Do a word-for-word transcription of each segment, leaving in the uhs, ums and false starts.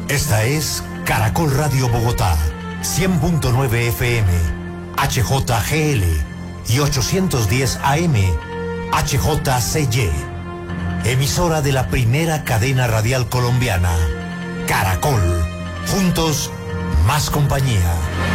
Esta es Caracol Radio Bogotá, cien punto nueve F M, H J G L y ochocientos diez A M, H J C Y. Emisora de la primera cadena radial colombiana, Caracol. Juntos, más compañía.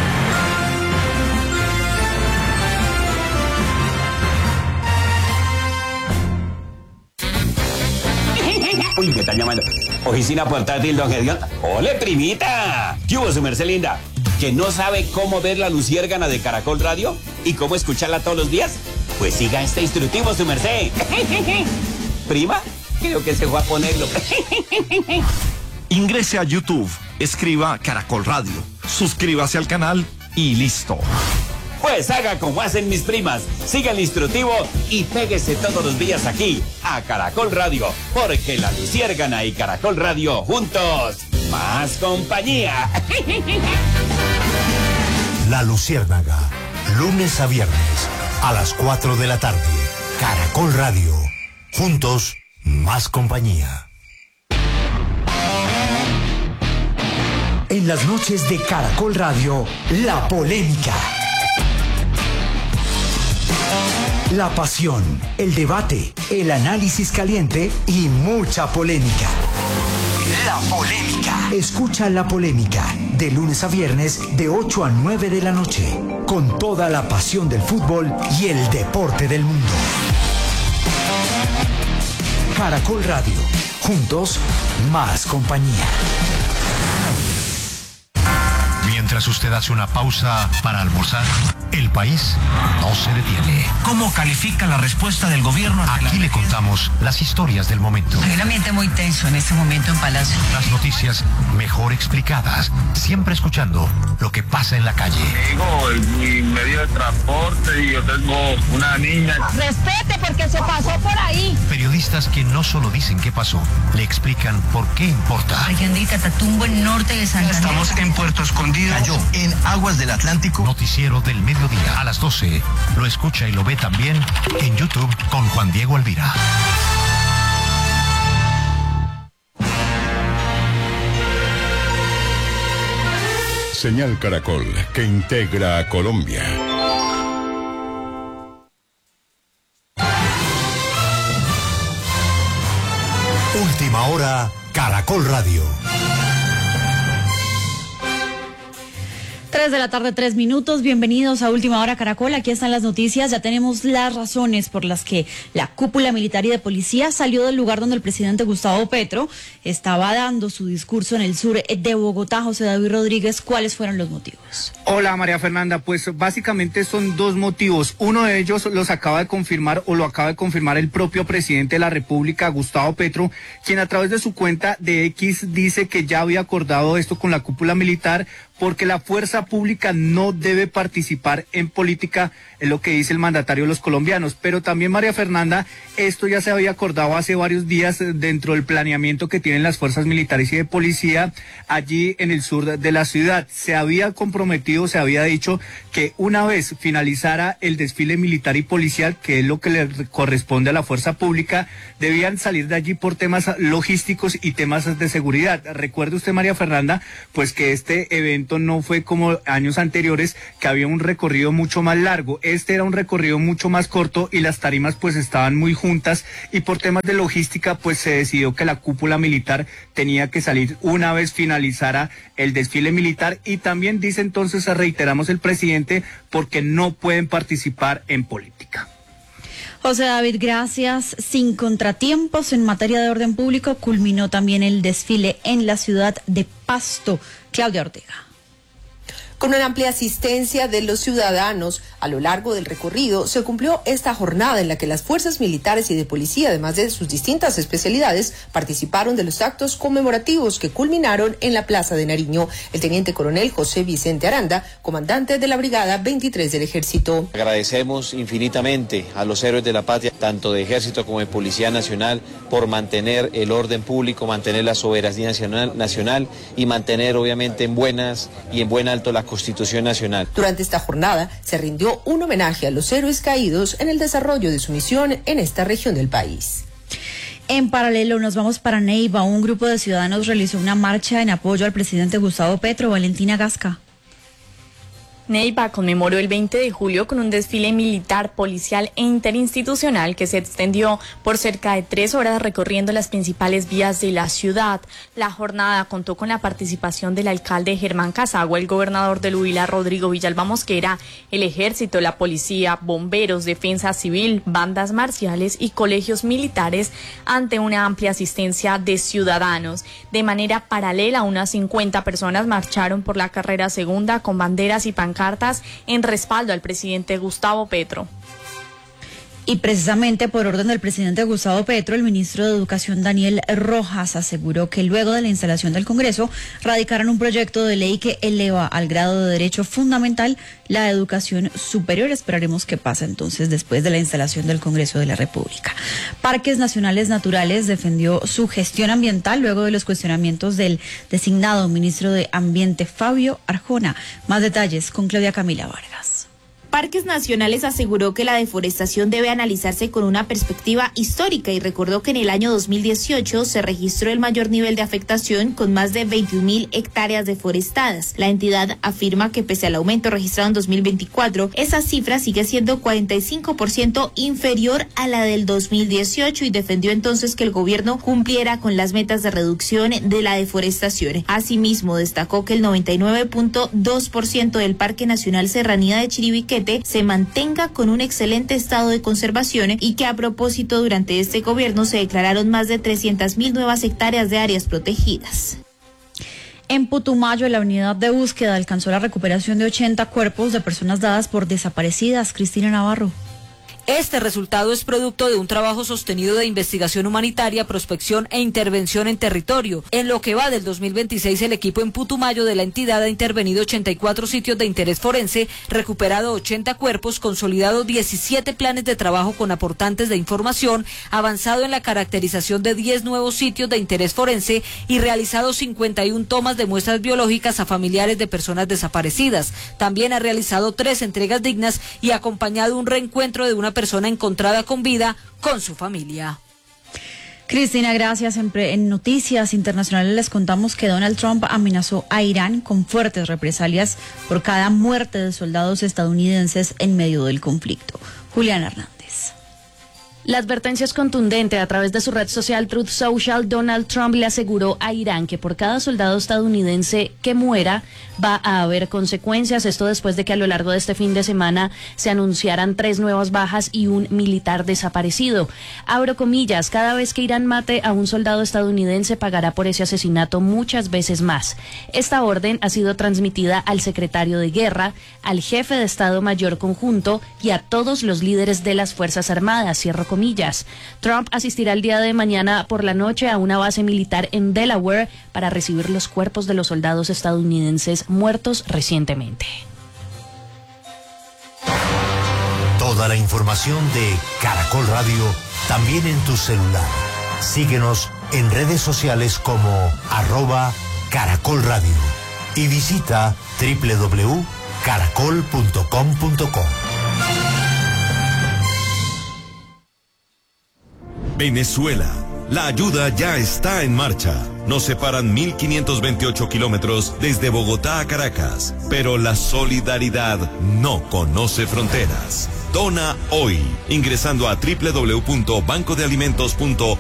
Uy, me están llamando. Oficina portátil, don Gedeón. ¡Ole, primita! ¿Qué hubo, su merced linda? ¿Que no sabe cómo ver la luciérgana de Caracol Radio? ¿Y cómo escucharla todos los días? Pues siga este instructivo, su merced. ¿Prima? Creo que se fue a ponerlo. Ingrese a YouTube, escriba Caracol Radio, suscríbase al canal y listo. Pues haga como hacen mis primas, siga el instructivo y péguese todos los días aquí, a Caracol Radio, porque la luciérgana y Caracol Radio juntos, más compañía. La Luciérnaga, lunes a viernes, a las cuatro de la tarde, Caracol Radio, juntos, más compañía. En las noches de Caracol Radio, la polémica. La pasión, el debate, el análisis caliente y mucha polémica. La polémica. Escucha La Polémica de lunes a viernes de ocho a nueve de la noche, con toda la pasión del fútbol y el deporte del mundo. Caracol Radio, juntos, más compañía. Mientras usted hace una pausa para almorzar, el país no se detiene. ¿Cómo califica la respuesta del gobierno? Aquí le contamos las historias del momento. Hay un ambiente muy tenso en este momento en Palacio. Las noticias mejor explicadas, siempre escuchando lo que pasa en la calle. Digo, mi medio de transporte y yo tengo una niña. Respete porque se pasó por ahí. Periodistas que no solo dicen qué pasó, le explican por qué importa. Allende, Catatumbo, en norte de Santander. Estamos en Puerto Escondido. Cayó en aguas del Atlántico. Noticiero del mediodía a las doce. Lo escucha y lo ve también en YouTube con Juan Diego Alvira. Señal Caracol, que integra a Colombia. Última hora, Caracol Radio. tres de la tarde, tres minutos. Bienvenidos a Última Hora Caracol. Aquí están las noticias. Ya tenemos las razones por las que la cúpula militar y de policía salió del lugar donde el presidente Gustavo Petro estaba dando su discurso en el sur de Bogotá. José David Rodríguez, ¿cuáles fueron los motivos? Hola, María Fernanda. Pues básicamente son dos motivos. Uno de ellos los acaba de confirmar o lo acaba de confirmar el propio presidente de la República, Gustavo Petro, quien a través de su cuenta de X dice que ya había acordado esto con la cúpula militar, porque la fuerza pública no debe participar en política, es lo que dice el mandatario de los colombianos. Pero también, María Fernanda, esto ya se había acordado hace varios días dentro del planeamiento que tienen las fuerzas militares y de policía allí en el sur de la ciudad. Se había comprometido, se había dicho que una vez finalizara el desfile militar y policial, que es lo que le corresponde a la fuerza pública, debían salir de allí por temas logísticos y temas de seguridad. Recuerde usted, María Fernanda, pues que este evento no fue como años anteriores, que había un recorrido mucho más largo. Este era un recorrido mucho más corto y las tarimas pues estaban muy juntas, y por temas de logística pues se decidió que la cúpula militar tenía que salir una vez finalizara el desfile militar. Y también dice entonces, reiteramos el presidente, porque no pueden participar en política. José David, gracias. Sin contratiempos en materia de orden público, culminó también el desfile en la ciudad de Pasto. Claudia Ortega. Con una amplia asistencia de los ciudadanos a lo largo del recorrido, se cumplió esta jornada en la que las fuerzas militares y de policía, además de sus distintas especialidades, participaron de los actos conmemorativos que culminaron en la Plaza de Nariño. El teniente coronel José Vicente Aranda, comandante de la Brigada veintitrés del Ejército. Agradecemos infinitamente a los héroes de la patria, tanto de Ejército como de Policía Nacional, por mantener el orden público, mantener la soberanía nacional, nacional y mantener obviamente en buenas y en buen alto la Constitución Nacional. Durante esta jornada se rindió un homenaje a los héroes caídos en el desarrollo de su misión en esta región del país. En paralelo, nos vamos para Neiva. Un grupo de ciudadanos realizó una marcha en apoyo al presidente Gustavo Petro. Valentina Gasca. Neiva conmemoró el veinte de julio con un desfile militar, policial e interinstitucional que se extendió por cerca de tres horas recorriendo las principales vías de la ciudad. La jornada contó con la participación del alcalde Germán Casagua, el gobernador del Huila Rodrigo Villalba Mosquera, el ejército, la policía, bomberos, defensa civil, bandas marciales y colegios militares ante una amplia asistencia de ciudadanos. De manera paralela, unas cincuenta personas marcharon por la carrera segunda con banderas y pancartas cartas en respaldo al presidente Gustavo Petro. Y precisamente por orden del presidente Gustavo Petro, el ministro de Educación Daniel Rojas aseguró que luego de la instalación del Congreso radicarán un proyecto de ley que eleva al grado de derecho fundamental la educación superior. Esperaremos qué pasa entonces después de la instalación del Congreso de la República. Parques Nacionales Naturales defendió su gestión ambiental luego de los cuestionamientos del designado ministro de Ambiente Fabio Arjona. Más detalles con Claudia Camila Vargas. Parques Nacionales aseguró que la deforestación debe analizarse con una perspectiva histórica y recordó que en el año dos mil dieciocho se registró el mayor nivel de afectación con más de veintiún mil hectáreas deforestadas. La entidad afirma que pese al aumento registrado en dos mil veinticuatro, esa cifra sigue siendo cuarenta y cinco por ciento inferior a la del dos mil dieciocho y defendió entonces que el gobierno cumpliera con las metas de reducción de la deforestación. Asimismo, destacó que el noventa y nueve punto dos por ciento del Parque Nacional Serranía de Chiribiquete se mantenga con un excelente estado de conservación y que a propósito durante este gobierno se declararon más de trescientas mil nuevas hectáreas de áreas protegidas. En Putumayo, la unidad de búsqueda alcanzó la recuperación de ochenta cuerpos de personas dadas por desaparecidas. Cristina Navarro. Este resultado es producto de un trabajo sostenido de investigación humanitaria, prospección e intervención en territorio. En lo que va del dos mil veintiséis, el equipo en Putumayo de la entidad ha intervenido ochenta y cuatro sitios de interés forense, recuperado ochenta cuerpos, consolidado diecisiete planes de trabajo con aportantes de información, avanzado en la caracterización de diez nuevos sitios de interés forense y realizado cincuenta y una tomas de muestras biológicas a familiares de personas desaparecidas. También ha realizado tres entregas dignas y acompañado un reencuentro de una persona encontrada con vida con su familia. Cristina, gracias. En, en noticias internacionales les contamos que Donald Trump amenazó a Irán con fuertes represalias por cada muerte de soldados estadounidenses en medio del conflicto. Juliana Hernández. La advertencia es contundente. A través de su red social Truth Social, Donald Trump le aseguró a Irán que por cada soldado estadounidense que muera va a haber consecuencias. Esto después de que a lo largo de este fin de semana se anunciaran tres nuevas bajas y un militar desaparecido. Abro comillas, cada vez que Irán mate a un soldado estadounidense pagará por ese asesinato muchas veces más. Esta orden ha sido transmitida al secretario de Guerra, al jefe de Estado Mayor Conjunto y a todos los líderes de las Fuerzas Armadas. Cierro comillas. Comillas. Trump asistirá el día de mañana por la noche a una base militar en Delaware para recibir los cuerpos de los soldados estadounidenses muertos recientemente. Toda la información de Caracol Radio también en tu celular. Síguenos en redes sociales como arroba Caracol Radio y visita doble u doble u doble u punto caracol punto com punto co. Venezuela. La ayuda ya está en marcha. Nos separan mil quinientos veintiocho kilómetros desde Bogotá a Caracas, pero la solidaridad no conoce fronteras. Dona hoy, ingresando a doble u doble u doble u punto banco de alimentos punto